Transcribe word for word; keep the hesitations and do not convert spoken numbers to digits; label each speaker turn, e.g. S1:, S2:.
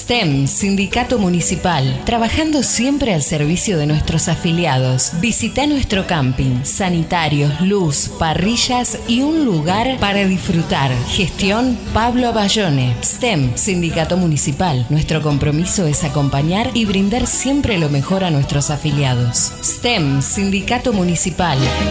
S1: S T E M, Sindicato Municipal, trabajando siempre al servicio de nuestros afiliados. Visita nuestro camping, sanitarios, luz, parrillas y un lugar para disfrutar. Gestión Pablo Bayone. S T E M, Sindicato Municipal. Nuestro compromiso es acompañar y brindar siempre lo mejor a nuestros afiliados. S T E M, Sindicato Municipal.